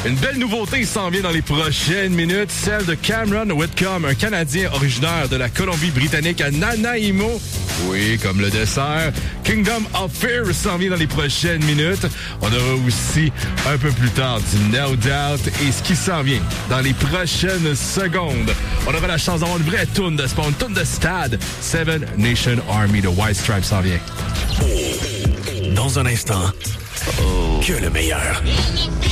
Une belle nouveauté s'en vient dans les prochaines minutes, celle de Cameron Whitcomb, un Canadien originaire de la Colombie-Britannique à Nanaimo. Oui, comme le dessert. Kingdom of Fear s'en vient dans les prochaines minutes. On aura aussi un peu plus tard du No Doubt et ce qui s'en vient dans les prochaines secondes. On aura la chance d'avoir une vraie toune de sport, une toune de stade. Seven Nation Army de White Stripes s'en vient. Dans un instant, que le meilleur.